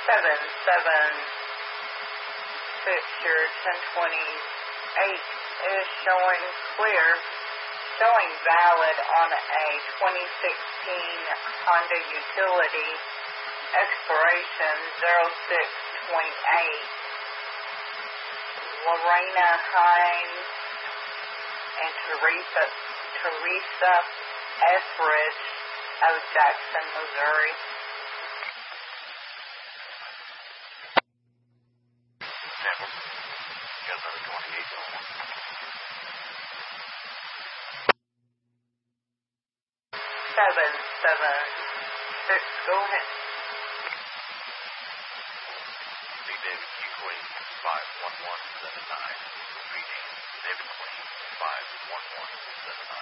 776, your 1028 is showing clear, showing valid on a 2016 Honda Utility, expiration 0628. Lorena Hines and Teresa Etheridge of Jackson, Missouri. 776, go ahead. Lee David Q Queen 51179. Repeating, David Queen 51179.